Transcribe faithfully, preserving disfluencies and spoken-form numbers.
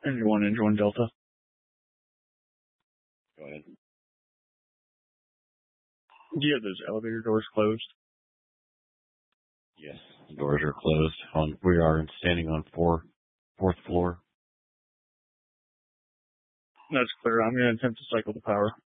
Engine one, engine one Delta. Go ahead. Do you have those elevator doors closed? Yes, the doors are closed. On we are standing on four, fourth floor. That's clear. I'm going to attempt to cycle the power.